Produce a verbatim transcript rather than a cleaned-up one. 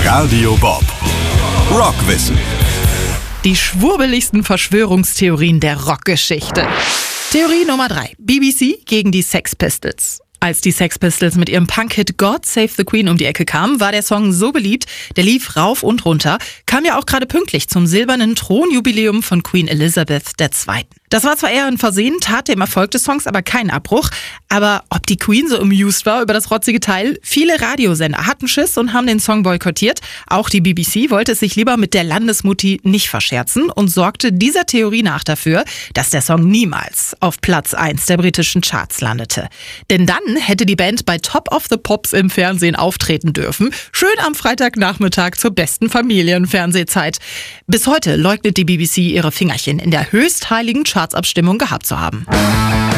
Radio Bob. Rockwissen. Die schwurbeligsten Verschwörungstheorien der Rockgeschichte. Theorie Nummer drei. B B C gegen die Sex Pistols. Als die Sex Pistols mit ihrem Punk-Hit God Save the Queen um die Ecke kamen, war der Song so beliebt, der lief rauf und runter, kam ja auch gerade pünktlich zum silbernen Thronjubiläum von Queen Elizabeth der Zweiten. Das war zwar eher ein Versehen, tat dem Erfolg des Songs aber keinen Abbruch, aber ob die Queen so amused war über das rotzige Teil, viele Radiosender hatten Schiss und haben den Song boykottiert. Auch die B B C wollte es sich lieber mit der Landesmutti nicht verscherzen und sorgte dieser Theorie nach dafür, dass der Song niemals auf Platz eins der britischen Charts landete. Denn dann hätte die Band bei Top of the Pops im Fernsehen auftreten dürfen, schön am Freitagnachmittag zur besten Familienfernsehzeit. Bis heute leugnet die B B C ihre Fingerchen in der höchst heiligen Chartsabstimmung gehabt zu haben.